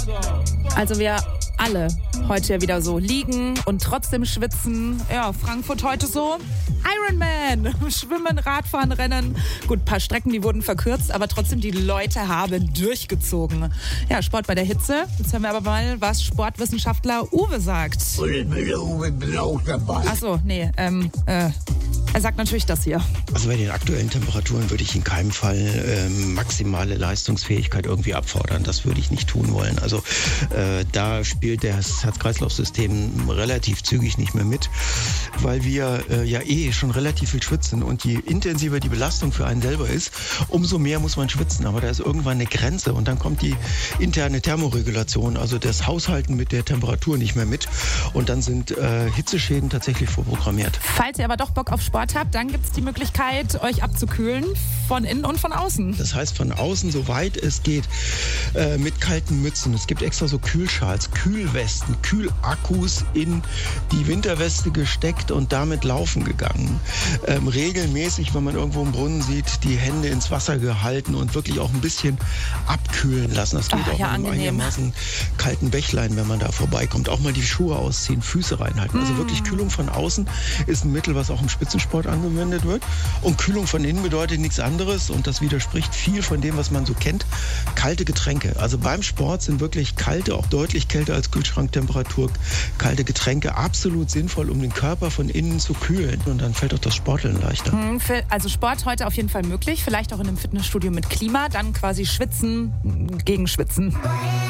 Also wir alle heute ja wieder so liegen und trotzdem schwitzen. Ja, Frankfurt heute so Ironman, Schwimmen, Radfahren, Rennen. Gut, ein paar Strecken, die wurden verkürzt, aber trotzdem die Leute haben durchgezogen. Ja, Sport bei der Hitze. Jetzt hören wir aber mal, was Sportwissenschaftler Uwe sagt. Uwe bin auch dabei. Achso, nee, er sagt natürlich das hier. Also bei den aktuellen Temperaturen würde ich in keinem Fall maximale Leistungsfähigkeit irgendwie abfordern. Das würde ich nicht tun wollen. Also da spielt das Herz-Kreislauf-System relativ zügig nicht mehr mit, weil wir ja schon relativ viel schwitzen. Und je intensiver die Belastung für einen selber ist, umso mehr muss man schwitzen. Aber da ist irgendwann eine Grenze und dann kommt die interne Thermoregulation, also das Haushalten mit der Temperatur nicht mehr mit. Und dann sind Hitzeschäden tatsächlich vorprogrammiert. Falls ihr aber doch Bock auf Sport habt, dann gibt es die Möglichkeit, euch abzukühlen von innen und von außen. Das heißt von außen, soweit es geht, mit kalten Mützen. Es gibt extra so Kühlschals, Kühlwesten, Kühlakkus in die Winterweste gesteckt und damit laufen gegangen. Regelmäßig, wenn man irgendwo einen Brunnen sieht, die Hände ins Wasser gehalten und wirklich auch ein bisschen abkühlen lassen. Das geht auch ja, in einem einigermaßen kalten Bächlein, wenn man da vorbeikommt. Auch mal die Schuhe ausziehen, Füße reinhalten. Also wirklich Kühlung von außen ist ein Mittel, was auch im Spitzensport angewendet wird. Und Kühlung von innen bedeutet nichts anderes und das widerspricht viel von dem, was man so kennt. Kalte Getränke. Also beim Sport sind wirklich kalte, auch deutlich kälter als Kühlschranktemperatur, kalte Getränke absolut sinnvoll, um den Körper von innen zu kühlen. Und dann fällt auch das Sporteln leichter. Also Sport heute auf jeden Fall möglich, vielleicht auch in einem Fitnessstudio mit Klima, dann quasi schwitzen gegen Schwitzen.